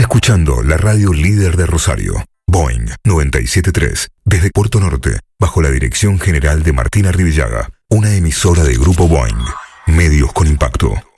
escuchando la radio líder de Rosario, Boeing 97.3, desde Puerto Norte, bajo la dirección general de Martina Rivillaga, una emisora de Grupo Boeing. Medios con impacto.